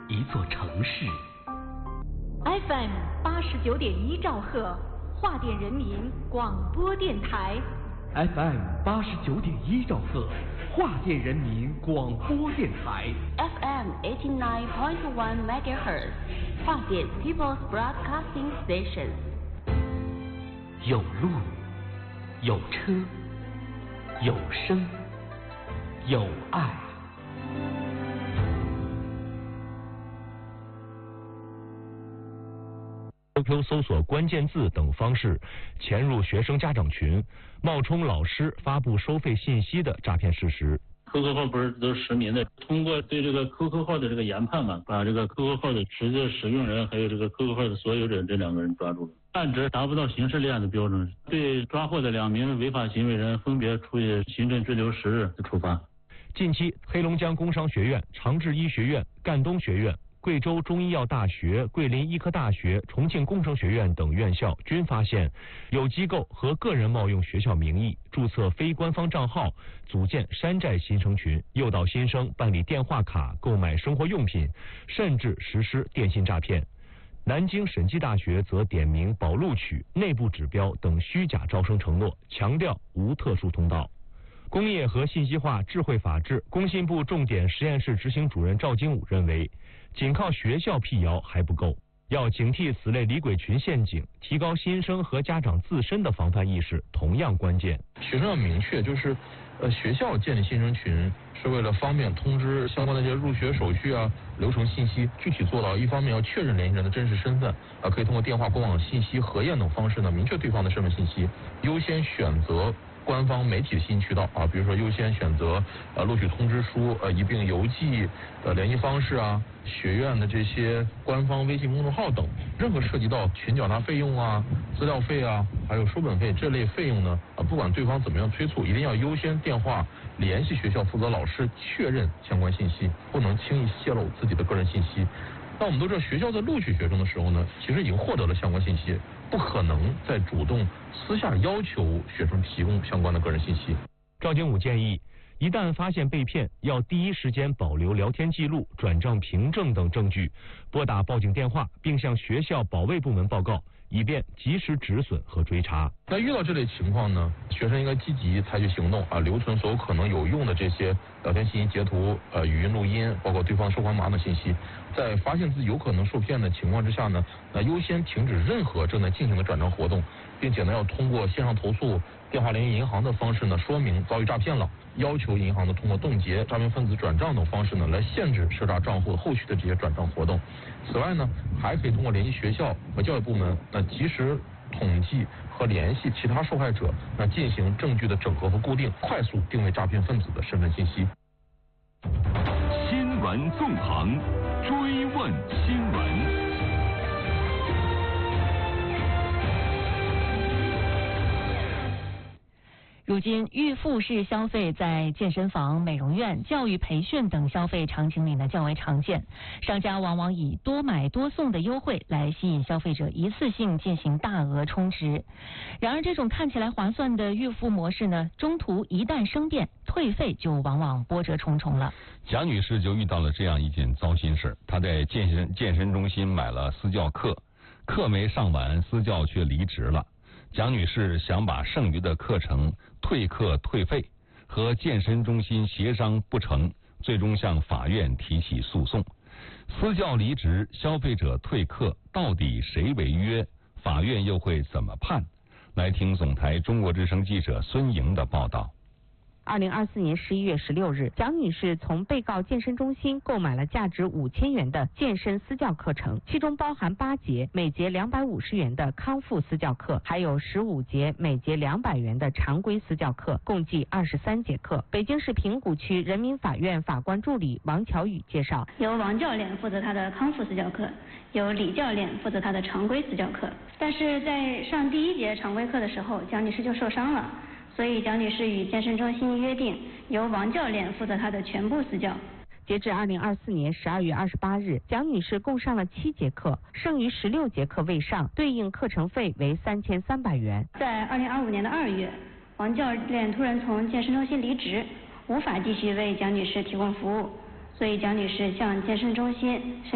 一座城市。 FM 89.1兆赫，华电人民广播电台。 FM 89.1兆赫，华电人民广播电台。 FM 89.1 MHz， 华电 People's Broadcasting Station。 有路，有车，有声，有爱。 QQ 搜索关键字等方式潜入学生家长群，冒充老师发布收费信息的诈骗事实。 QQ 号不是都是实名的，通过对这个 QQ 号的这个研判嘛，把这个 QQ 号的实际使用人还有这个 QQ 号的所有者这两个人抓住了，案值达不到刑事立案的标准，对抓获的2名违法行为人分别处以行政拘留10日的处罚。 近期，黑龙江工商学院、长治医学院、赣东学院、贵州中医药大学、桂林医科大学、重庆工程学院等院校均发现，有机构和个人冒用学校名义注册非官方账号，组建山寨新生群，诱导新生办理电话卡、购买生活用品，甚至实施电信诈骗。南京审计大学则点名保录取、内部指标等虚假招生承诺，强调无特殊通道。工业和信息化智慧法治工信部重点实验室执行主任赵金武认为，仅靠学校辟谣还不够，要警惕此类李鬼群陷阱，提高新生和家长自身的防范意识同样关键。 学生要明确，就是学校建立新生群是为了方便通知相关的这些入学手续啊、流程信息，具体做到一方面要确认联系人的真实身份可以通过电话、官网信息核验等方式呢，明确对方的身份信息，优先选择官方媒体的信息渠道比如说优先选择录取通知书一并邮寄联系方式学院的这些官方微信公众号等，任何涉及到群缴纳费用资料费还有书本费这类费用呢不管对方怎么样催促，一定要优先电话联系学校负责老师确认相关信息，不能轻易泄露自己的个人信息。那我们都知道，学校在录取学生的时候呢，其实已经获得了相关信息，不可能再主动私下要求学生提供相关的个人信息。 赵金武建议，一旦发现被骗，要第一时间保留聊天记录、转账凭证等证据，拨打报警电话，并向学校保卫部门报告，以便及时止损和追查。 那遇到这类情况呢，学生应该积极采取行动留存所有可能有用的这些聊天信息截图、语音录音，包括对方收款码等信息。在发现自己有可能受骗的情况之下呢，优先停止任何正在进行的转账活动，并且呢要通过线上投诉、电话联系银行的方式呢说明遭遇诈骗了，要求银行呢通过冻结诈骗分子转账等方式呢来限制涉诈账户后续的这些转账活动。此外呢，还可以通过联系学校和教育部门及时统计和联系其他受害者，进行证据的整合和固定，快速定位诈骗分子的身份信息。 新闻纵横，追问新闻。 如今，预付式消费在健身房、美容院、教育培训等消费场景里呢较为常见，商家往往以多买多送的优惠来吸引消费者一次性进行大额充值。然而，这种看起来划算的预付模式呢，中途一旦生变，退费就往往波折重重了。 蒋女士就遇到了这样一件糟心事，她在健身中心买了私教课，课没上完，私教却离职了。蒋女士想把剩余的课程退课退费，和健身中心协商不成，最终向法院提起诉讼。私教离职，消费者退课，到底谁违约？法院又会怎么判？来听总台中国之声记者孙莹的报道。 2024年11月16日，蒋女士从被告健身中心购买了价值5000元的健身私教课程，其中包含8节，每节250元的康复私教课，还有15节，每节200元的常规私教课，共计23节课。北京市平谷区人民法院法官助理王巧宇介绍， 由王教练负责他的康复私教课，由李教练负责他的常规私教课。但是在上第1节常规课的时候，蒋女士就受伤了。所以蒋女士与健身中心约定，由王教练负责她的全部私教。 截至2024年12月28日，蒋女士共上了7节课，剩余16节课未上，对应课程费为3300元。 在2025年的2月，王教练突然从健身中心离职，无法继续为蒋女士提供服务，所以蒋女士向健身中心